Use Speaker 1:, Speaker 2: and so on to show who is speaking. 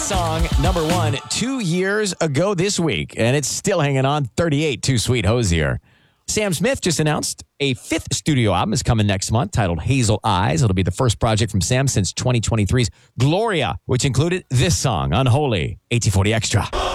Speaker 1: song, number one, 2 years ago this week, and it's still hanging on. 38, Too Sweet Hosier. Sam Smith just announced a fifth studio album is coming next month titled Hazel Eyes. It'll be the first project from Sam since 2023's Gloria, which included this song, Unholy, 1840 Extra.